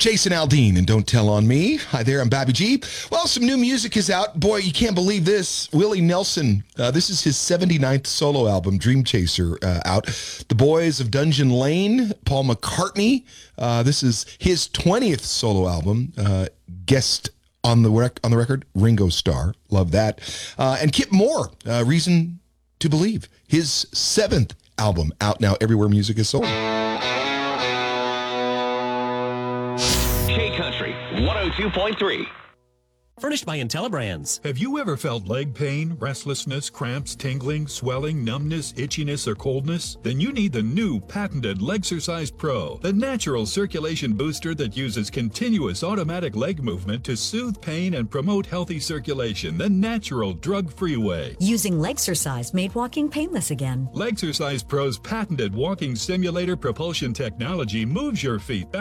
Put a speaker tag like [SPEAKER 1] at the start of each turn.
[SPEAKER 1] Jason Aldean and Don't Tell on Me. Hi there, I'm Babby G. Well, some new music is out. Boy, you can't believe this. Willie Nelson, this is his 79th solo album, Dream Chaser, out. The Boys of Dungeon Lane, Paul McCartney. This is his 20th solo album. Guest on the record, Ringo Starr. Love that. And Kip Moore, Reason to Believe. His 7th album out now everywhere music is sold.
[SPEAKER 2] K-Country 102.3.
[SPEAKER 3] Furnished by IntelliBrands.
[SPEAKER 4] Have you ever felt leg pain, restlessness, cramps, tingling, swelling, numbness, itchiness, or coldness? Then you need the new patented Legsercise Pro, the natural circulation booster that uses continuous automatic leg movement to soothe pain and promote healthy circulation the natural drug-free way.
[SPEAKER 5] Using Legsercise made walking painless again.
[SPEAKER 4] Legsercise Pro's patented walking simulator propulsion technology moves your feet